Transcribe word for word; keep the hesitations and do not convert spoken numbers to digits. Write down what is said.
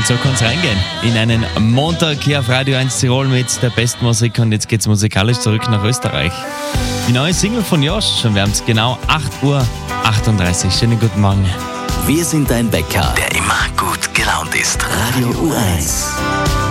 Und so kann es reingehen in einen Montag hier auf Radio eins Tirol mit der besten Musik. Und jetzt geht es musikalisch zurück nach Österreich. Die neue Single von Josh, und wir haben es genau acht Uhr achtunddreißig. Schönen guten Morgen. Wir sind dein Wecker, der immer gut gelaunt ist. Radio U eins.